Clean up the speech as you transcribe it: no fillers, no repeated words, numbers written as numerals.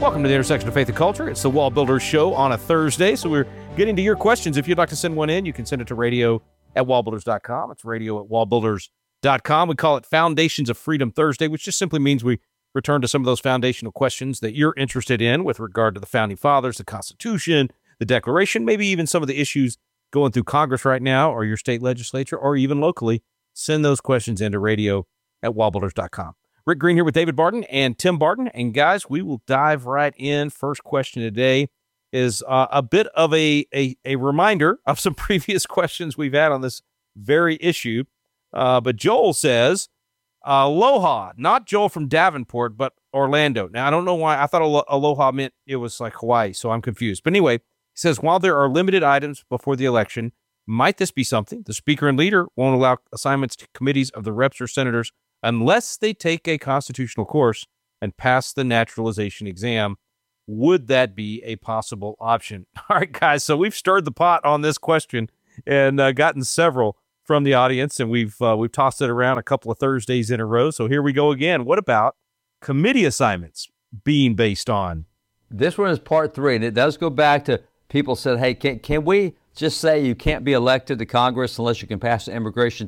Welcome to the intersection of faith and culture. It's the Wall Builders Show on a Thursday, so we're getting to your questions. If you'd like to send one in, you can send it to radio@wallbuilders.com. It's radio@wallbuilders.com. We call it Foundations of Freedom Thursday, which just simply means we return to some of those foundational questions that you're interested in with regard to the Founding Fathers, the Constitution, the Declaration, maybe even some of the issues going through Congress right now or your state legislature or even locally. Send those questions into radio@wallbuilders.com. Rick Green here with David Barton and Tim Barton. And guys, we will dive right in. First question today is a bit of a reminder of some previous questions we've had on this very issue. But Joel says, aloha, not Joel from Davenport, but Orlando. Now, I don't know why. I thought aloha meant it was like Hawaii, so I'm confused. But anyway, he says, while there are limited items before the election, might this be something? The speaker and leader won't allow assignments to committees of the reps or senators unless they take a constitutional course and pass the naturalization exam. Would that be a possible option? All right, guys, so we've stirred the pot on this question and gotten several from the audience, and we've tossed it around a couple of Thursdays in a row. So here we go again. What about committee assignments being based on? This one is part 3, and it does go back to people said, hey, can we just say you can't be elected to Congress unless you can pass the immigration